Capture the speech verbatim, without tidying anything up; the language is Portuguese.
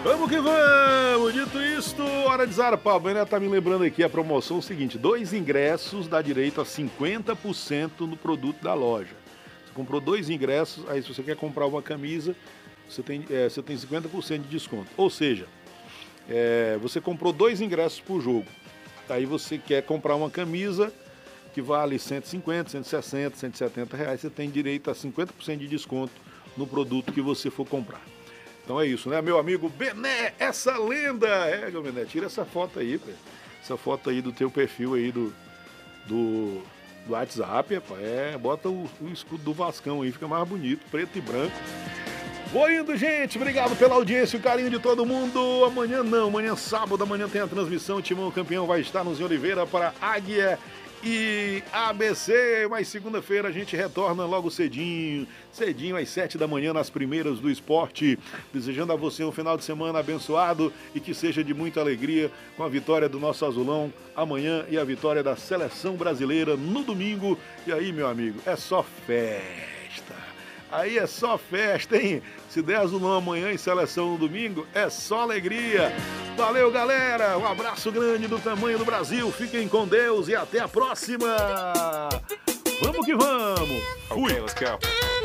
Vamos que vamos! Dito isto, hora de zarpar. O Bené tá me lembrando aqui a promoção é o seguinte: dois ingressos dá direito a cinquenta por cento no produto da loja. Você comprou dois ingressos, aí se você quer comprar uma camisa, você tem, é, você tem cinquenta por cento de desconto. Ou seja, é, você comprou dois ingressos por jogo. Aí você quer comprar uma camisa que vale cento e cinquenta, cento e sessenta, cento e setenta reais, você tem direito a cinquenta por cento de desconto no produto que você for comprar. Então é isso, né, meu amigo Bené, essa lenda. É, meu Bené, tira essa foto aí, pô. Essa foto aí do teu perfil aí do, do, do WhatsApp, rapaz. É, bota o, o escudo do Vascão aí, fica mais bonito, preto e branco. Vou indo, gente. Obrigado pela audiência e o carinho de todo mundo. Amanhã não, amanhã sábado, amanhã tem a transmissão. O Timão Campeão vai estar no Zé Oliveira para Águia e A B C, mas segunda-feira a gente retorna logo cedinho, cedinho às sete da manhã nas primeiras do esporte, desejando a você um final de semana abençoado e que seja de muita alegria com a vitória do nosso azulão amanhã e a vitória da seleção brasileira no domingo. E aí, meu amigo, é só festa. Aí é só festa, hein? Se der azulão amanhã e seleção no domingo, é só alegria. Valeu, galera. Um abraço grande do tamanho do Brasil. Fiquem com Deus e até a próxima. Vamos que vamos. Fui. Okay, let's go.